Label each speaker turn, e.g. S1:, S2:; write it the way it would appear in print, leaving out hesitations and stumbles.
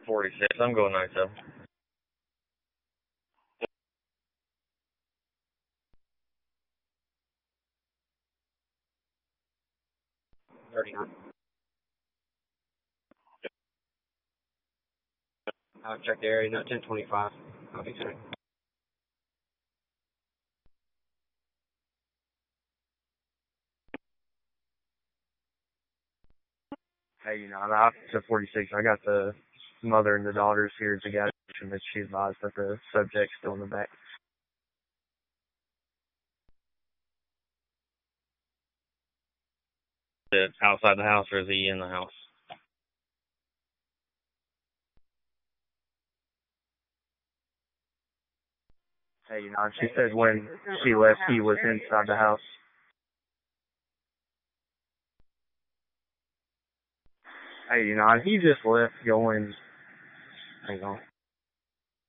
S1: 46. I'm going 97.
S2: I'll check the area, not 1025. I'll be sorry.
S1: Hey, I'm out to 46. I got the mother and the daughters here at the gas station that she advised that the subject's still in the back. Is it outside the house or is he in the house? Hey, she said when she left, he was inside the house. Hey, he just left going, hang on.